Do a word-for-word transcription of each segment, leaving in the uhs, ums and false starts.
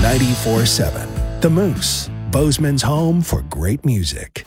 ninety-four point seven The Moose, Bozeman's home for great music.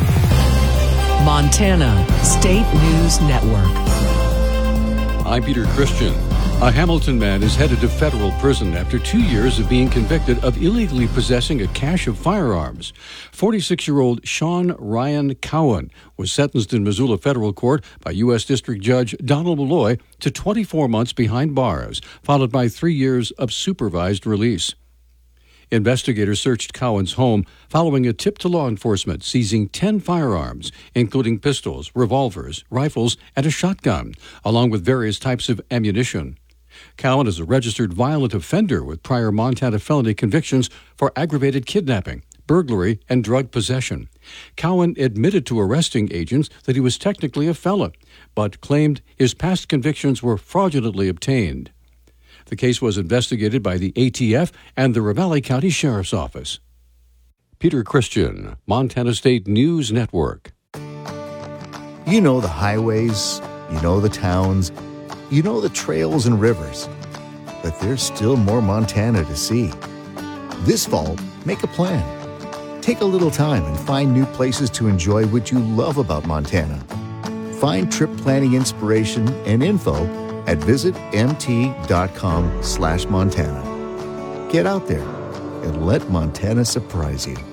Montana State News Network. I'm Peter Christian. A Hamilton man is headed to federal prison after two years of being convicted of illegally possessing a cache of firearms. forty-six-year-old Sean Ryan Cowan was sentenced in Missoula Federal Court by U S District Judge Donald Malloy to twenty-four months behind bars, followed by three years of supervised release. Investigators searched Cowan's home following a tip to law enforcement, seizing ten firearms, including pistols, revolvers, rifles, and a shotgun, along with various types of ammunition. Cowan is a registered violent offender with prior Montana felony convictions for aggravated kidnapping, burglary, and drug possession. Cowan admitted to arresting agents that he was technically a felon, but claimed his past convictions were fraudulently obtained. The case was investigated by the A T F and the Ravalli County Sheriff's Office. Peter Christian, Montana State News Network. You know the highways, you know the towns, you know the trails and rivers, but there's still more Montana to see. This fall, make a plan. Take a little time and find new places to enjoy what you love about Montana. Find trip planning inspiration and info at visitmt.com slash Montana. Get out there and let Montana surprise you.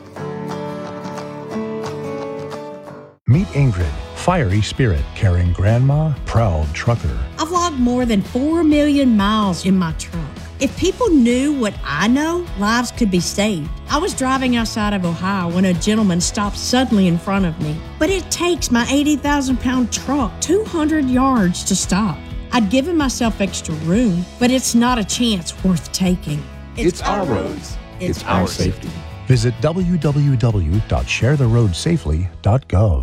Meet Ingrid, fiery spirit, carrying grandma, proud trucker. I've logged more than four million miles in my truck. If people knew what I know, lives could be saved. I was driving outside of Ohio when a gentleman stopped suddenly in front of me. But it takes my eighty thousand pound truck two hundred yards to stop. I'd given myself extra room, but it's not a chance worth taking. It's, it's our roads. It's, it's our safety. Visit w w w dot share the road safely dot gov.